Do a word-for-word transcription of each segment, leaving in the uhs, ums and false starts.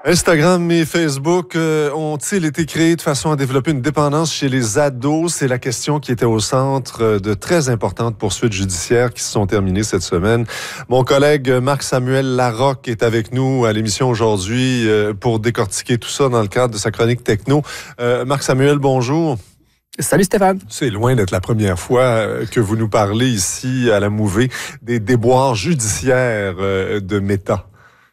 Instagram et Facebook euh, ont-ils été créés de façon à développer une dépendance chez les ados? C'est la question qui était au centre de très importantes poursuites judiciaires qui se sont terminées cette semaine. Mon collègue Marc-Samuel Larocque est avec nous à l'émission aujourd'hui euh, pour décortiquer tout ça dans le cadre de sa chronique techno. Euh, Marc-Samuel, bonjour. Salut Stéphane. C'est loin d'être la première fois que vous nous parlez ici à la Mouvée des déboires judiciaires de Meta.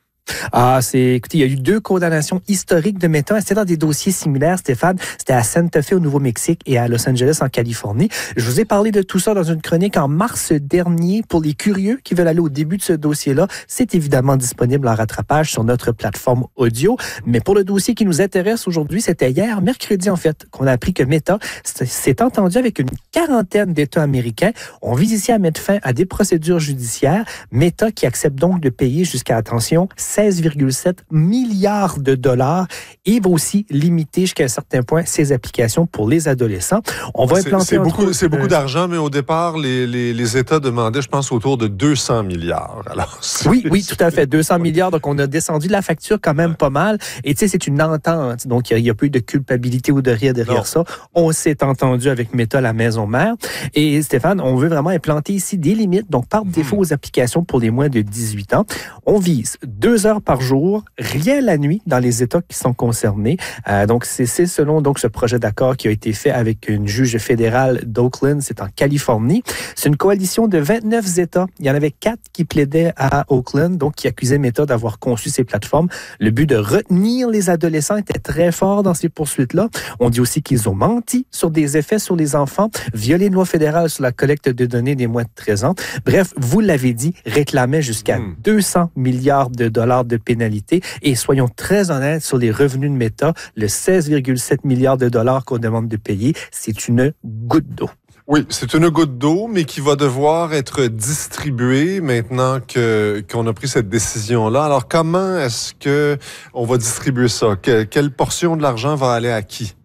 Ah, c'est, écoutez, il y a eu deux condamnations historiques de Meta. C'était dans des dossiers similaires, Stéphane. C'était à Santa Fe au Nouveau-Mexique et à Los Angeles en Californie. Je vous ai parlé de tout ça dans une chronique en mars dernier. Pour les curieux qui veulent aller au début de ce dossier-là, c'est évidemment disponible en rattrapage sur notre plateforme audio. Mais pour le dossier qui nous intéresse aujourd'hui, c'était hier, mercredi en fait, qu'on a appris que Meta s'est entendu avec une quarantaine d'États américains. On vise ici à mettre fin à des procédures judiciaires. Meta qui accepte donc de payer jusqu'à, attention, seize virgule sept milliards de dollars et va aussi limiter jusqu'à un certain point ses applications pour les adolescents. On va c'est, implanter... C'est beaucoup, autres, c'est beaucoup euh, d'argent, mais au départ, les, les, les États demandaient, je pense, autour de deux cents milliards. Alors, oui, oui, tout à fait. deux cents milliards. Donc, on a descendu la facture quand même ouais. pas mal. Et tu sais, c'est une entente. Donc, il n'y a, a pas eu de culpabilité ou de rire derrière non. ça. On s'est entendu avec Meta, la maison mère. Et Stéphane, on veut vraiment implanter ici des limites. Donc, par défaut, mmh. aux applications pour les moins de dix-huit ans, on vise deux heures par jour, rien la nuit dans les États qui sont concernés. Euh, donc, c'est, c'est selon donc ce projet d'accord qui a été fait avec une juge fédérale d'Oakland, c'est en Californie. C'est une coalition de vingt-neuf États. Il y en avait quatre qui plaidaient à Oakland, donc qui accusaient Meta d'avoir conçu ces plateformes. Le but de retenir les adolescents était très fort dans ces poursuites-là. On dit aussi qu'ils ont menti sur des effets sur les enfants, violé une loi fédérale sur la collecte de données des moins de treize ans. Bref, vous l'avez dit, réclamait jusqu'à mmh. deux cents milliards de dollars de pénalité. Et soyons très honnêtes sur les revenus de Meta, le seize virgule sept milliards de dollars qu'on demande de payer, c'est une goutte d'eau. Oui, c'est une goutte d'eau, mais qui va devoir être distribuée maintenant que qu'on a pris cette décision-là. Alors, comment est-ce que on va distribuer ça? Que, quelle portion de l'argent va aller à qui?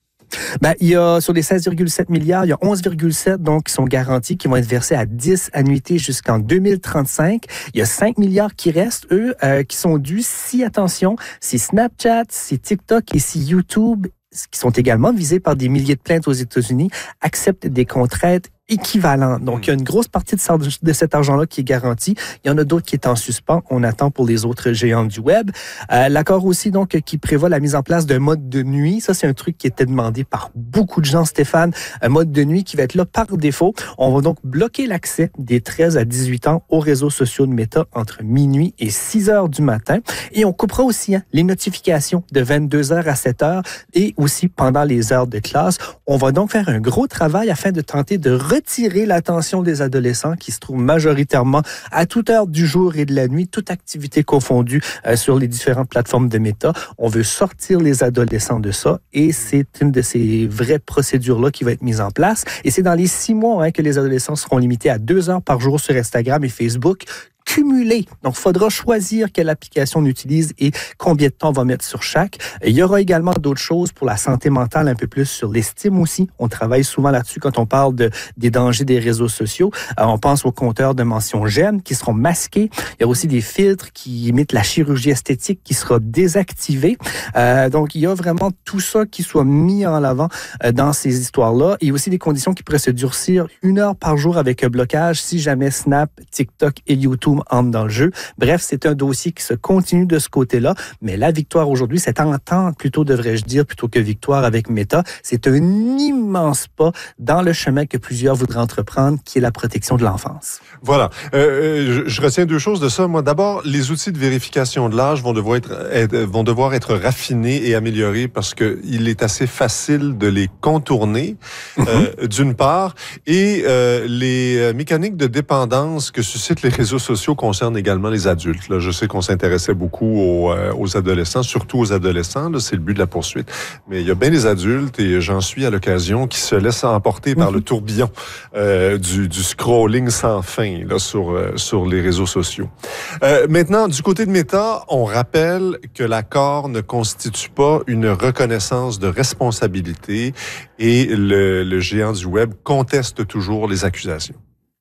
Ben, il y a, sur les seize virgule sept milliards, il y a onze virgule sept donc, qui sont garantis, qui vont être versés à dix annuités jusqu'en deux mille trente-cinq. Il y a cinq milliards qui restent, eux, euh, qui sont dus si, attention, si Snapchat, si TikTok et si YouTube, qui sont également visés par des milliers de plaintes aux États-Unis, acceptent des contraintes équivalent. Donc, il y a une grosse partie de, de cet argent-là qui est garantie. Il y en a d'autres qui est en suspens. On attend pour les autres géants du web. Euh, l'accord aussi, donc, qui prévoit la mise en place d'un mode de nuit. Ça, c'est un truc qui était demandé par beaucoup de gens, Stéphane. Un mode de nuit qui va être là par défaut. On va donc bloquer l'accès des treize à dix-huit ans aux réseaux sociaux de Meta entre minuit et six heures du matin. Et on coupera aussi hein, les notifications de vingt-deux heures à sept heures et aussi pendant les heures de classe. On va donc faire un gros travail afin de tenter de retirer l'attention des adolescents qui se trouvent majoritairement à toute heure du jour et de la nuit, toute activité confondue euh, sur les différentes plateformes de Meta. On veut sortir les adolescents de ça et c'est une de ces vraies procédures-là qui va être mise en place. Et c'est dans les six mois hein, que les adolescents seront limités à deux heures par jour sur Instagram et Facebook. Cumulé. Donc, il faudra choisir quelle application on utilise et combien de temps on va mettre sur chaque. Il y aura également d'autres choses pour la santé mentale, un peu plus sur l'estime aussi. On travaille souvent là-dessus quand on parle de, des dangers des réseaux sociaux. Euh, on pense aux compteurs de mention j'aime qui seront masqués. Il y a aussi des filtres qui imitent la chirurgie esthétique qui sera désactivée. Euh, donc, il y a vraiment tout ça qui soit mis en avant euh, dans ces histoires-là. Il y a aussi des conditions qui pourraient se durcir une heure par jour avec un blocage si jamais Snap, TikTok et YouTube entre dans le jeu. Bref, c'est un dossier qui se continue de ce côté-là, mais la victoire aujourd'hui, cette entente, plutôt devrais-je dire, plutôt que victoire avec Meta, c'est un immense pas dans le chemin que plusieurs voudraient entreprendre, qui est la protection de l'enfance. Voilà. Euh, je, je retiens deux choses de ça. Moi, d'abord, les outils de vérification de l'âge vont devoir être, être, vont devoir être raffinés et améliorés parce que il est assez facile de les contourner, mm-hmm. euh, d'une part, et euh, les mécaniques de dépendance que suscitent les réseaux sociaux concerne également les adultes. Là, je sais qu'on s'intéressait beaucoup aux, euh, aux adolescents, surtout aux adolescents. Là, c'est le but de la poursuite. Mais il y a bien des adultes, et j'en suis à l'occasion, qui se laissent emporter par mm-hmm. le tourbillon euh, du, du scrolling sans fin là, sur, euh, sur les réseaux sociaux. Euh, maintenant, du côté de Meta, on rappelle que l'accord ne constitue pas une reconnaissance de responsabilité et le, le géant du web conteste toujours les accusations.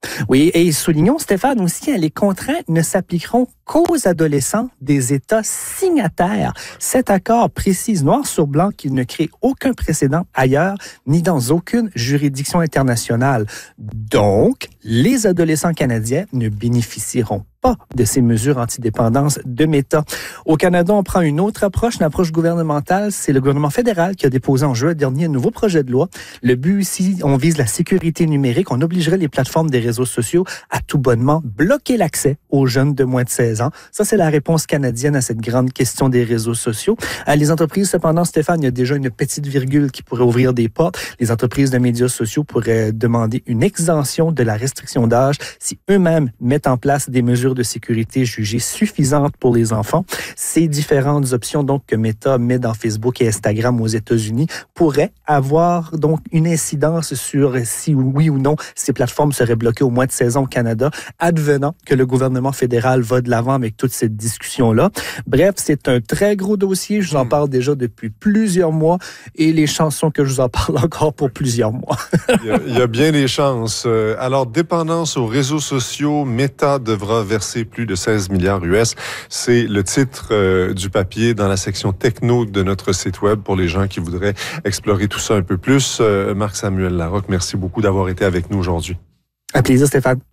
Oui, et soulignons, Stéphane, aussi, les contraintes ne s'appliqueront qu'aux adolescents des États signataires. Cet accord précise noir sur blanc qu'il ne crée aucun précédent ailleurs, ni dans aucune juridiction internationale. Donc, les adolescents canadiens ne bénéficieront pas de ces mesures antidépendance de Meta. Au Canada, on prend une autre approche, une approche gouvernementale. C'est le gouvernement fédéral qui a déposé en juin dernier un nouveau projet de loi. Le but ici, on vise la sécurité numérique. On obligerait les plateformes des réseaux sociaux à tout bonnement bloquer l'accès aux jeunes de moins de seize ans. Ça, c'est la réponse canadienne à cette grande question des réseaux sociaux. Les entreprises, cependant, Stéphane, il y a déjà une petite virgule qui pourrait ouvrir des portes. Les entreprises de médias sociaux pourraient demander une exemption de la restriction d'âge si eux-mêmes mettent en place des mesures de sécurité jugées suffisantes pour les enfants. Ces différentes options donc que Meta met dans Facebook et Instagram aux États-Unis pourraient avoir donc une incidence sur si oui ou non ces plateformes seraient bloquées au moins de seize ans au Canada, advenant que le gouvernement fédéral va de l'avant avec toute cette discussion-là. Bref, c'est un très gros dossier. Je vous en parle déjà depuis plusieurs mois et les chances sont que je vous en parle encore pour plusieurs mois. il, y a, il y a bien des chances. Alors, dépendance aux réseaux sociaux, Meta devra verser plus de seize milliards U S. C'est le titre euh, du papier dans la section techno de notre site web pour les gens qui voudraient explorer tout ça un peu plus. Euh, Marc-Samuel Larocque, merci beaucoup d'avoir été avec nous aujourd'hui. Un plaisir, Stéphane.